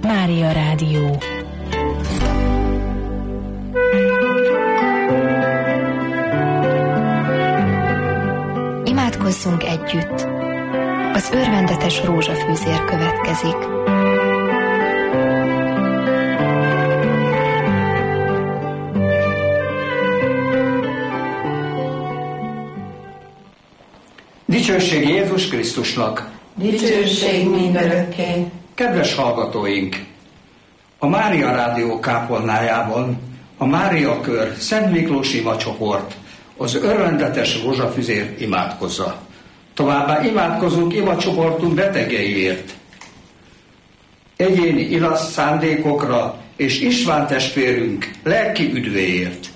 Mária Rádió. Imádkozzunk együtt. Az örvendetes rózsafűzér következik. Dicsőség Jézus Krisztusnak! Dicsőség mindörökké! Kedves hallgatóink! A Mária Rádió kápolnájában a Mária Kör Szent Miklós imacsoport az örvendetes rózsafüzért imádkozza. Továbbá imádkozunk imacsoportunk betegeiért, egyéni ilasz szándékokra és István testvérünk lelki üdvéért.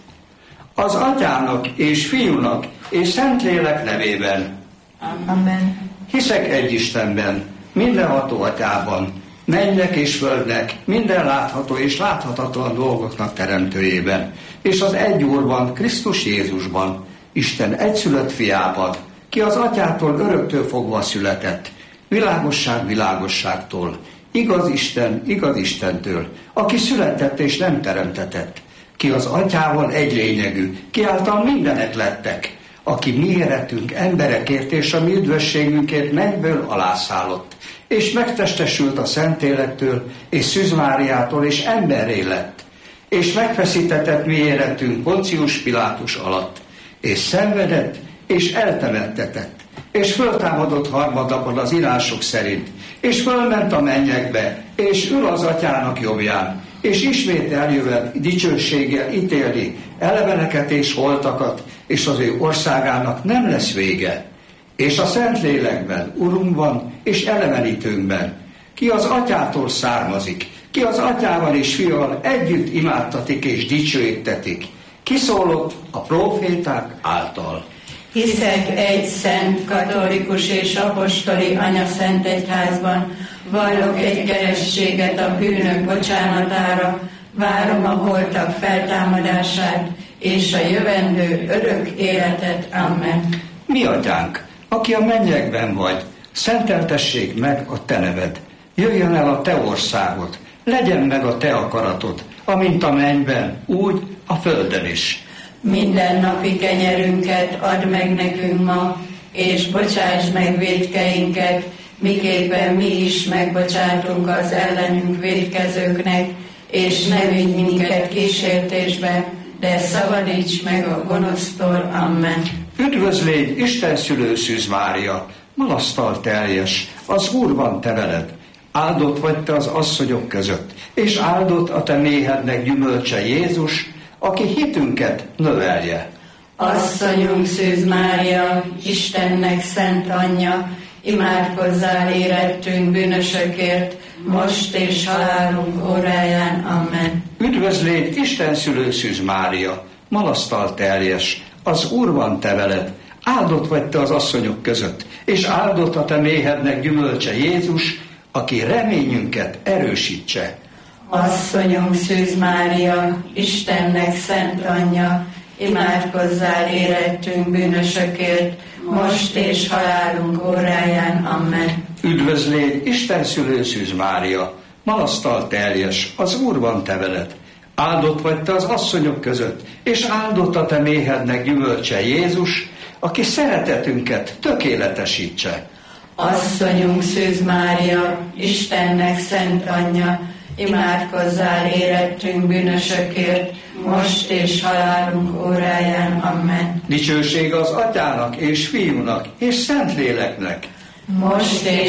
Az Atyának és Fiúnak és Szentlélek nevében. Amen. Hiszek egy Istenben, mindenható Atyában, mennynek és földnek, minden látható és láthatatlan dolgoknak teremtőjében, és az egy Úrban, Krisztus Jézusban, Isten egyszülött fiában, ki az Atyától öröktől fogva született, világosság világosságtól, igaz Istentől, aki született és nem teremtetett, ki az Atyával egy lényegű, ki által mindenek lettek, aki mi életünk emberekért és a mi üdvösségünkért mennyből alászállott, és megtestesült a Szentlélektől és Szűz Máriától, és emberré lett, és megfeszítetett mi életünk Poncius Pilátus alatt, és szenvedett, és eltemettetett, és föltámadott harmadnapon az írások szerint, és fölment a mennyekbe, és ül az Atyának jobbján, és ismét eljövet dicsőséggel ítélni eleveneket és holtakat, és az ő országának nem lesz vége. És a Szentlélekben, Urunkban és elevenítőnkben, ki az Atyától származik, ki az Atyával és Fiúval együtt imádtatik és dicsőítetik, kiszólott a próféták által. Hiszek egy szent, katolikus és apostoli anyaszent egyházban, vallok egy keresztséget a bűnök bocsánatára, várom a holtak feltámadását és a jövendő örök életet. Amen. Mi Atyánk, aki a mennyekben vagy, szenteltessék meg a te neved. Jöjjön el a te országod, legyen meg a te akaratod, amint a mennyben, úgy a földön is. Minden napi kenyerünket add meg nekünk ma, és bocsáss meg vétkeinket, miképpen mi is megbocsátunk az ellenünk vétkezőknek, és ne vigy minket kísértésbe, de szabadíts meg a gonosztól. Amen. Üdvözlégy, Isten szülő Szűz Mária, malasztal teljes, az Úr van te veled. Áldott vagy te az asszonyok között, és áldott a te méhednek gyümölcse Jézus, aki hitünket növelje. Asszonyunk Szűz Mária, Istennek szent anyja, imádkozzál érettünk bűnösökért, most és halálunk óráján. Amen. Üdvözlégy, Isten szülő Szűz Mária, malasztal teljes, az Úr van te veled. Áldott vagy te az asszonyok között, és áldott a te méhednek gyümölcse Jézus, aki reményünket erősítse. Asszonyunk Szűz Mária, Istennek szent anyja, imádkozzál érettünk bűnösökért, most és halálunk óráján. Amen. Üdvözlégy, Isten szülő Szűz Mária, malasztal teljes, az Úr van te veled. Áldott vagy te az asszonyok között, és áldott a te méhednek gyümölcse Jézus, aki szeretetünket tökéletesítse. Asszonyunk Szűz Mária, Istennek szent anyja, imádkozzál érettünk bűnösökért, most és halálunk óráján. Amen. Dicsőség az Atyának és Fiúnak és Szentléleknek, most és